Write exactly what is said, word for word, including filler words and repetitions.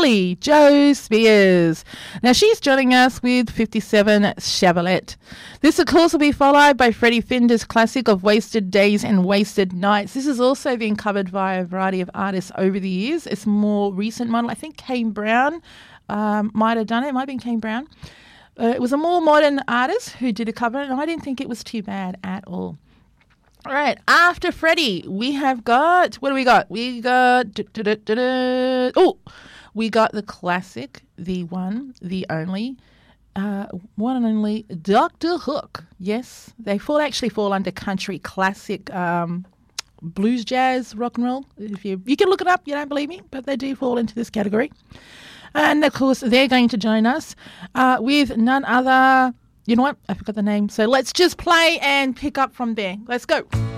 Billy Joe Spears. Now, she's joining us with fifty-seven Chevrolet. This, of course, will be followed by Freddie Finder's classic of Wasted Days and Wasted Nights. This has also been covered by a variety of artists over the years. It's a more recent model. I think Kane Brown um, might have done it. It might have been Kane Brown. Uh, it was a more modern artist who did a cover, and I didn't think it was too bad at all. All right, after Freddie, we have got, what do we got? We got, oh, we got the classic, the one, the only, uh, one and only Doctor Hook. Yes, they fall actually fall under country classic um, blues, jazz, rock and roll. If you you can look it up, you don't believe me, but they do fall into this category. And, of course, they're going to join us uh, with none other... You know what? I forgot the name. So let's just play and pick up from there. Let's go.